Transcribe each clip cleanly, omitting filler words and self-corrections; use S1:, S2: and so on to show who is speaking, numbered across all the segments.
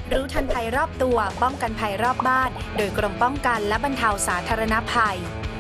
S1: รู้ทันภัยรอบตัวป้องกันภัยรอบบ้านโดยกรมป้องกันและบรรเทาสาธารณภัย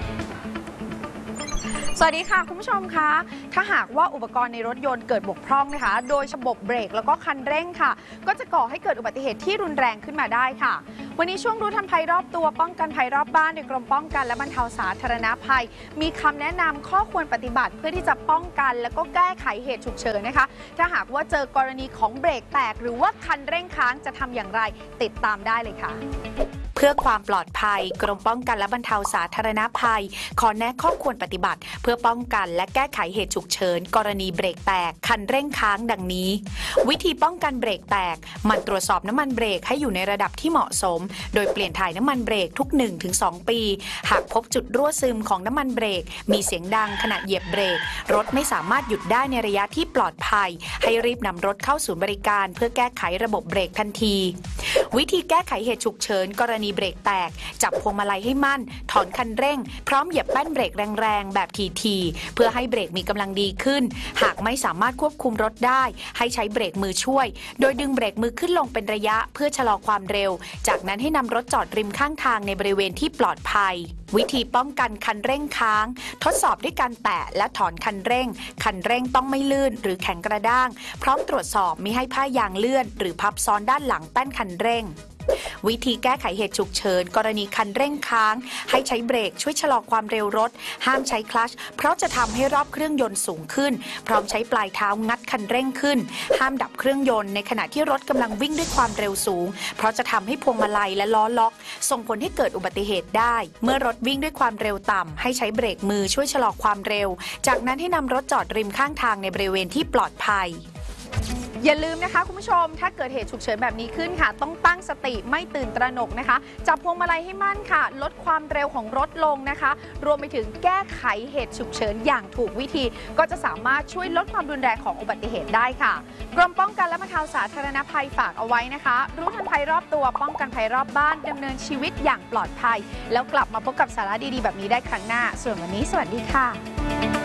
S2: สวัสดีค่ะคุณผู้ชมคะถ้าหากว่าอุปกรณ์ในรถยนต์เกิดบกพร่องนะคะโดยระบบเบรกแล้วก็คันเร่งค่ะก็จะก่อให้เกิดอุบัติเหตุที่รุนแรงขึ้นมาได้ค่ะวันนี้ช่วงรู้ทันภัยรอบตัวป้องกันภัยรอบบ้านโดยกรมป้องกันและบรรเทาสาธารณภัยมีคำแนะนำข้อควรปฏิบัติเพื่อที่จะป้องกันและก็แก้ไขเหตุฉุกเฉินนะคะถ้าหากว่าเจอกรณีของเบรกแตกหรือว่าคันเร่งค้างจะทำอย่างไรติดตามได้เลยค่ะ
S1: เพื่อความปลอดภัยกรมป้องกันและบรรเทาสาธารณภัยขอแนะข้อควรปฏิบัติเพื่อป้องกันและแก้ไขเหตุฉุกเฉินกรณีเบรกแตกคันเร่งค้างดังนี้วิธีป้องกันเบรกแตกมันตรวจสอบน้ำมันเบรกให้อยู่ในระดับที่เหมาะสมโดยเปลี่ยนถ่ายน้ำมันเบรกทุก 1-2 ปีหากพบจุดรั่วซึมของน้ำมันเบรกมีเสียงดังขณะเหยียบเบรกรถไม่สามารถหยุดได้ในระยะที่ปลอดภัยให้รีบนำรถเข้าศูนย์บริการเพื่อแก้ไขระบบเบรกทันทีวิธีแก้ไขเหตุฉุกเฉินกรณีเบรกแตกจับพวงมาลัยให้มั่นถอนคันเร่งพร้อมเหยียบแป้นเบรกแรงๆแบบทีๆเพื่อให้เบรกมีกำลังดีขึ้นหากไม่สามารถควบคุมรถได้ให้ใช้เบรกมือช่วยโดยดึงเบรกมือขึ้นลงเป็นระยะเพื่อชะลอความเร็วจากนั้นให้นำรถจอดริมข้างทางในบริเวณที่ปลอดภัยวิธีป้องกันคันเร่งค้างทดสอบด้วยการแตะและถอนคันเร่งคันเร่งต้องไม่ลื่นหรือแข็งกระด้างพร้อมตรวจสอบมิให้ผ้ายางเลื่อนหรือพับซ้อนด้านหลังแป้นคันเร่งวิธีแก้ไขเหตุฉุกเฉินกรณีคันเร่งค้างให้ใช้เบรกช่วยชะลอความเร็วรถห้ามใช้คลัตช์เพราะจะทำให้รอบเครื่องยนต์สูงขึ้นพร้อมใช้ปลายเท้างัดคันเร่งขึ้นห้ามดับเครื่องยนต์ในขณะที่รถกำลังวิ่งด้วยความเร็วสูงเพราะจะทำให้พวงมาลัยและล้อล็อกส่งผลให้เกิดอุบัติเหตุได้เมื่อรถวิ่งด้วยความเร็วต่ำให้ใช้เบรกมือช่วยชะลอความเร็วจากนั้นให้นำรถจอดริมข้างทางในบริเวณที่ปลอดภัย
S2: อย่าลืมนะคะคุณผู้ชมถ้าเกิดเหตุฉุกเฉินแบบนี้ขึ้นค่ะต้องตั้งสติไม่ตื่นตระหนกนะคะจับพวงมาลัยให้มั่นค่ะลดความเร็วของรถลงนะคะรวมไปถึงแก้ไขเหตุฉุกเฉินอย่างถูกวิธีก็จะสามารถช่วยลดความรุนแรงของอุบัติเหตุได้ค่ะกรมป้องกันและบรรเทาสาธารณภัยฝากเอาไว้นะคะรู้ทันภัยรอบตัวป้องกันภัยรอบบ้านดำเนินชีวิตอย่างปลอดภัยแล้วกลับมาพบกับสาระดีๆแบบนี้ได้ครั้งหน้าส่วนวันนี้สวัสดีค่ะ